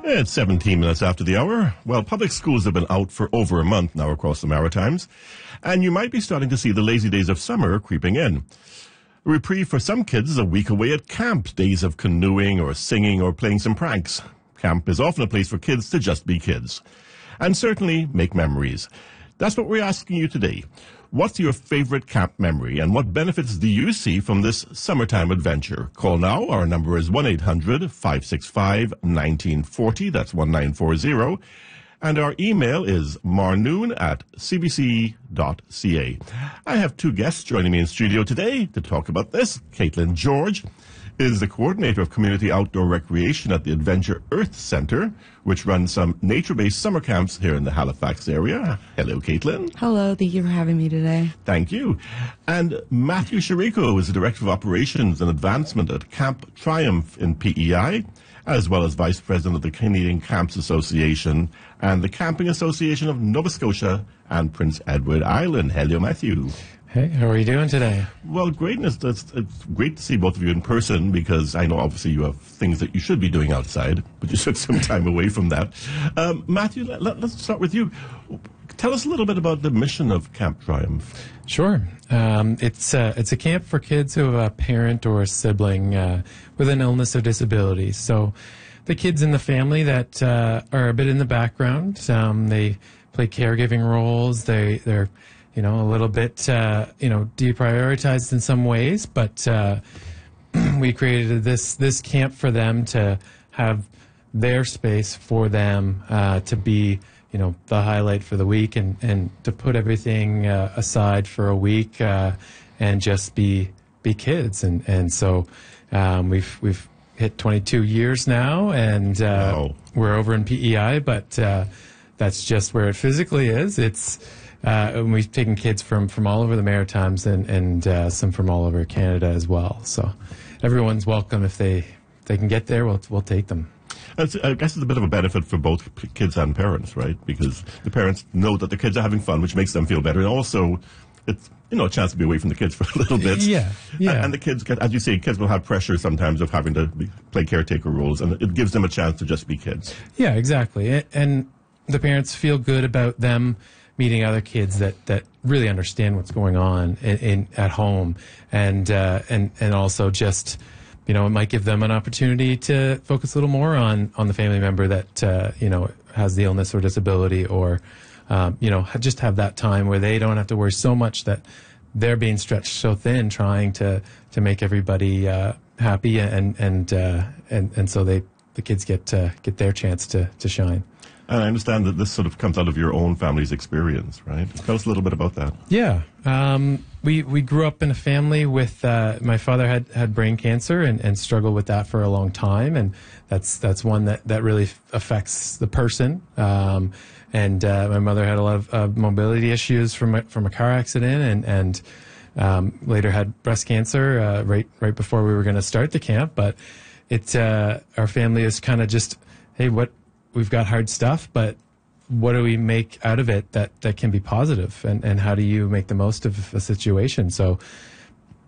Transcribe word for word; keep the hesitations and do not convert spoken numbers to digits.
It's seventeen minutes after the hour. Well, public schools have been out for over a month now across the Maritimes, and you might be starting to see the lazy days of summer creeping in. A reprieve for some kids is a week away at camp, days of canoeing or singing or playing some pranks. Camp is often a place for kids to just be kids, and certainly make memories. That's what we're asking you today. What's your favorite camp memory, and what benefits do you see from this summertime adventure? Call now. Our number is one eight hundred, five six five, one nine four zero. That's one nine four zero. And our email is marnoon at c b c dot c a. I have two guests joining me in studio today to talk about this. Caitlin George is the coordinator of community outdoor recreation at the Adventure Earth Centre, which runs some nature-based summer camps here in the Halifax area. Hello, Caitlin. Hello, thank you for having me today. Thank you. And Matthew Chirico is the Director of Operations and Advancement at Camp Triumph in P E I, as well as Vice President of the Canadian Camps Association and the Camping Association of Nova Scotia and Prince Edward Island. Hello, Matthew. Hey, how are you doing today? Well, great. It's, it's, it's great to see both of you in person, because I know obviously you have things that you should be doing outside, but you took some time away from that. Um, Matthew, let, let, let's start with you. Tell us a little bit about the mission of Camp Triumph. Sure. Um, it's, uh, it's a camp for kids who have a parent or a sibling uh, with an illness or disability. So the kids in the family that uh, are a bit in the background, um, they play caregiving roles. They, they're you know, a little bit, uh, you know, deprioritized in some ways, but uh, we created this this camp for them to have their space for them uh, to be, you know, the highlight for the week, and, and to put everything uh, aside for a week uh, and just be be kids. And and so um, we've we've hit twenty-two years now, and uh, wow. We're over in P E I, but uh, that's just where it physically is. It's Uh, and we've taken kids from, from all over the Maritimes and, and uh, some from all over Canada as well. So everyone's welcome. If they if they can get there, we'll, we'll take them. It's, I guess it's a bit of a benefit for both p- kids and parents, right? Because the parents know that the kids are having fun, which makes them feel better. And also, it's, you know, a chance to be away from the kids for a little bit. Yeah, yeah. And, and the kids, get, as you say, kids will have pressure sometimes of having to be, play caretaker roles, and it gives them a chance to just be kids. Yeah, exactly. And the parents feel good about them meeting other kids that, that really understand what's going on in, in at home, and uh, and and also just, you know, it might give them an opportunity to focus a little more on on the family member that uh, you know, has the illness or disability, or um, you know, just have that time where they don't have to worry so much that they're being stretched so thin trying to to make everybody uh, happy, and and uh, and and so they the kids get uh, get their chance to to shine. And I understand that this sort of comes out of your own family's experience, right? Tell us a little bit about that. Yeah. Um, we, we grew up in a family with, uh, my father had, had brain cancer and, and struggled with that for a long time. And that's, that's one that, that really affects the person. Um, and, uh, my mother had a lot of uh, mobility issues from a, from a car accident, and, and, um, later had breast cancer, uh, right, right before we were going to start the camp. But it, uh, our family is kind of just, hey, what, we've got hard stuff, but what do we make out of it that, that can be positive? And, and how do you make the most of a situation? So